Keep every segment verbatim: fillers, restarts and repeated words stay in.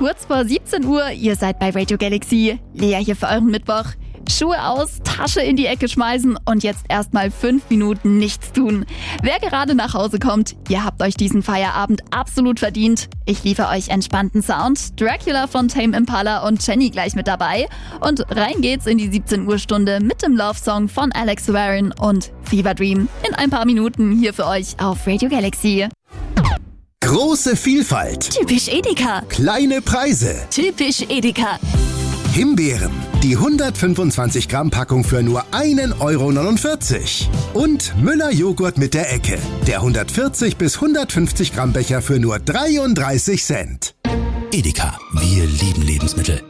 kurz vor siebzehn Uhr, ihr seid bei Radio Galaxy. Lea hier für euren Mittwoch. Schuhe aus, Tasche in die Ecke schmeißen und jetzt erstmal fünf Minuten nichts tun. Wer gerade nach Hause kommt, ihr habt euch diesen Feierabend absolut verdient. Ich liefere euch entspannten Sound, Dracula von Tame Impala und Jenny gleich mit dabei. Und rein geht's in die siebzehn Uhr Stunde mit dem Love-Song von Alex Warren und Fever Dream. In ein paar Minuten hier für euch auf Radio Galaxy. Große Vielfalt. Typisch Edeka. Kleine Preise. Typisch Edeka. Himbeeren. Die hundertfünfundzwanzig Gramm Packung für nur ein Euro neunundvierzig. Und Müller Joghurt mit der Ecke. Der hundertvierzig bis hundertfünfzig Gramm Becher für nur dreiunddreißig Cent. Edeka. Wir lieben Lebensmittel.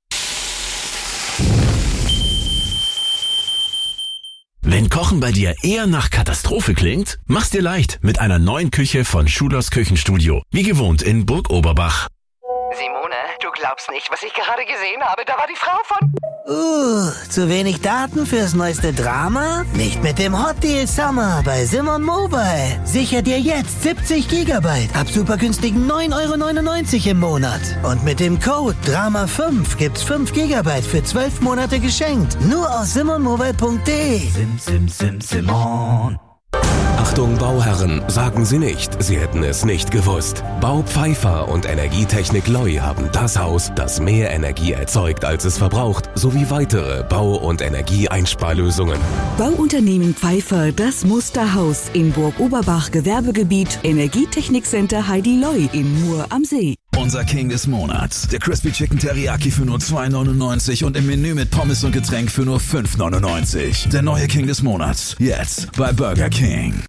Wenn Kochen bei dir eher nach Katastrophe klingt, mach's dir leicht mit einer neuen Küche von Schulers Küchenstudio. Wie gewohnt in Burg Oberbach. Simone, du glaubst nicht, was ich gerade gesehen habe. Da war die Frau von... Uh, zu wenig Daten fürs neueste Drama? Nicht mit dem Hot Deal Summer bei Simon Mobile. Sicher dir jetzt siebzig Gigabyte ab super günstigen neun Euro neunundneunzig im Monat. Und mit dem Code Drama fünf gibt's fünf Gigabyte für zwölf Monate geschenkt. Nur aus simon mobile punkt de. Sim, sim, sim, Simon. Achtung Bauherren, sagen Sie nicht, Sie hätten es nicht gewusst. Bau Pfeiffer und Energietechnik Loi haben das Haus, das mehr Energie erzeugt, als es verbraucht, sowie weitere Bau- und Energieeinsparlösungen. Bauunternehmen Pfeiffer, das Musterhaus in Burg Oberbach Gewerbegebiet, Energietechnikcenter Heidi Loi in Mur am See. Unser King des Monats, der Crispy Chicken Teriyaki für nur zwei neunundneunzig und im Menü mit Pommes und Getränk für nur fünf neunundneunzig. Der neue King des Monats, jetzt bei Burger King.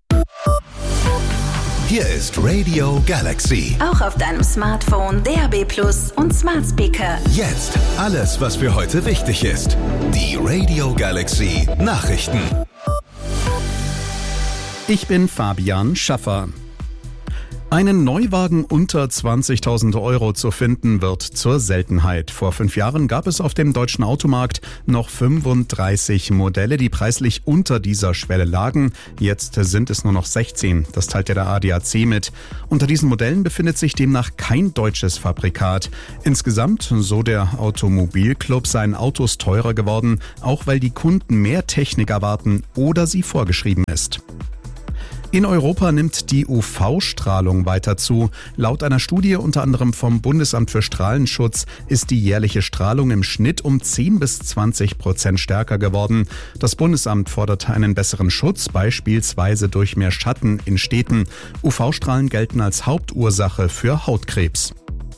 Hier ist Radio Galaxy. Auch auf deinem Smartphone, D A B Plus und Smart Speaker. Jetzt alles, was für heute wichtig ist. Die Radio Galaxy Nachrichten. Ich bin Fabian Schaffer. Einen Neuwagen unter zwanzigtausend Euro zu finden, wird zur Seltenheit. Vor fünf Jahren gab es auf dem deutschen Automarkt noch fünfunddreißig Modelle, die preislich unter dieser Schwelle lagen. Jetzt sind es nur noch sechzehn. Das teilt ja der A D A C mit. Unter diesen Modellen befindet sich demnach kein deutsches Fabrikat. Insgesamt, so der Automobilclub, seien Autos teurer geworden, auch weil die Kunden mehr Technik erwarten oder sie vorgeschrieben ist. In Europa nimmt die U V-Strahlung weiter zu. Laut einer Studie unter anderem vom Bundesamt für Strahlenschutz ist die jährliche Strahlung im Schnitt um zehn bis zwanzig Prozent stärker geworden. Das Bundesamt fordert einen besseren Schutz, beispielsweise durch mehr Schatten in Städten. U V-Strahlen gelten als Hauptursache für Hautkrebs.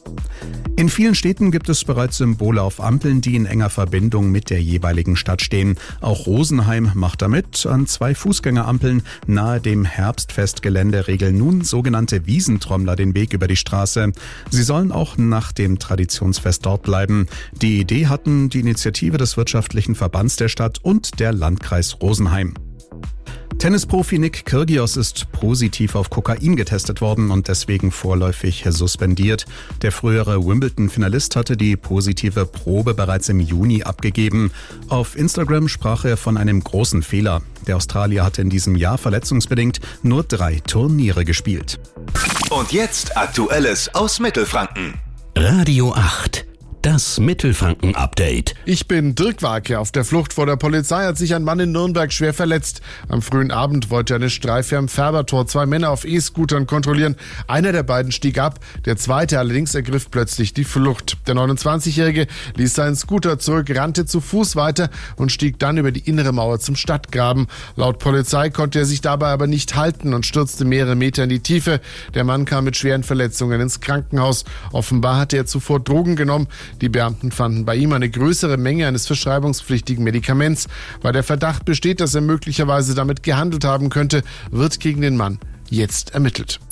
In vielen Städten gibt es bereits Symbole auf Ampeln, die in enger Verbindung mit der jeweiligen Stadt stehen. Auch Rosenheim macht damit. An zwei Fußgängerampeln nahe dem Herbstfestgelände regeln nun sogenannte Wiesentrommler den Weg über die Straße. Sie sollen auch nach dem Traditionsfest dort bleiben. Die Idee hatten die Initiative des Wirtschaftlichen Verbands der Stadt und der Landkreis Rosenheim. Tennisprofi Nick Kyrgios ist positiv auf Kokain getestet worden und deswegen vorläufig suspendiert. Der frühere Wimbledon-Finalist hatte die positive Probe bereits im Juni abgegeben. Auf Instagram sprach er von einem großen Fehler. Der Australier hatte in diesem Jahr verletzungsbedingt nur drei Turniere gespielt. Und jetzt Aktuelles aus Mittelfranken. Radio acht. Das Mittelfranken-Update. Ich bin Dirk Warke. Auf der Flucht vor der Polizei hat sich ein Mann in Nürnberg schwer verletzt. Am frühen Abend wollte eine Streife am Färbertor zwei Männer auf E-Scootern kontrollieren. Einer der beiden stieg ab, der zweite allerdings ergriff plötzlich die Flucht. Der neunundzwanzigjährige ließ seinen Scooter zurück, rannte zu Fuß weiter und stieg dann über die innere Mauer zum Stadtgraben. Laut Polizei konnte er sich dabei aber nicht halten und stürzte mehrere Meter in die Tiefe. Der Mann kam mit schweren Verletzungen ins Krankenhaus. Offenbar hatte er zuvor Drogen genommen. Die Beamten fanden bei ihm eine größere Menge eines verschreibungspflichtigen Medikaments. Weil der Verdacht besteht, dass er möglicherweise damit gehandelt haben könnte, wird gegen den Mann jetzt ermittelt.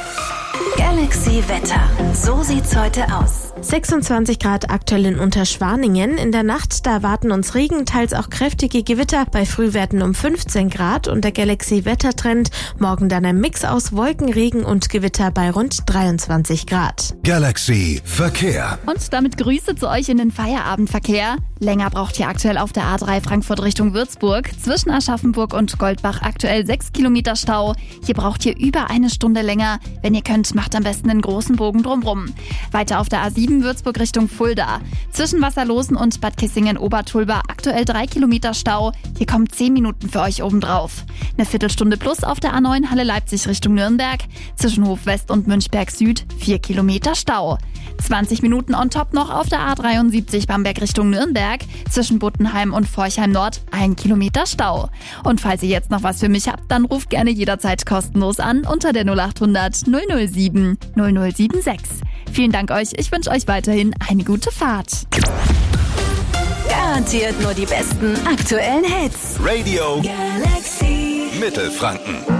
Galaxy Wetter. So sieht's heute aus. sechsundzwanzig Grad aktuell in Unterschwaningen. In der Nacht, da erwarten uns Regen, teils auch kräftige Gewitter. Bei Frühwerten um fünfzehn Grad und der Galaxy Wettertrend. Morgen dann ein Mix aus Wolken, Regen und Gewitter bei rund dreiundzwanzig Grad. Galaxy Verkehr. Und damit Grüße zu euch in den Feierabendverkehr. Länger braucht ihr aktuell auf der A drei Frankfurt Richtung Würzburg. Zwischen Aschaffenburg und Goldbach aktuell sechs Kilometer Stau. Hier braucht ihr über eine Stunde länger. Wenn ihr könnt, macht am besten einen großen Bogen drumrum. Weiter auf der A sieben Würzburg Richtung Fulda. Zwischen Wasserlosen und Bad Kissingen-Obertulba aktuell drei Kilometer Stau. Hier kommen zehn Minuten für euch obendrauf. Eine Viertelstunde plus auf der A neun Halle Leipzig Richtung Nürnberg. Zwischen Hof West und Münchberg Süd vier Kilometer Stau. zwanzig Minuten on top noch auf der A dreiundsiebzig Bamberg Richtung Nürnberg. Zwischen Buttenheim und Forchheim Nord ein Kilometer Stau. Und falls ihr jetzt noch was für mich habt, dann ruft gerne jederzeit kostenlos an unter der null acht hundert null null sieben null null sieben sechs. Vielen Dank euch, ich wünsche euch weiterhin eine gute Fahrt. Garantiert nur die besten aktuellen Hits. Radio Galaxy Mittelfranken.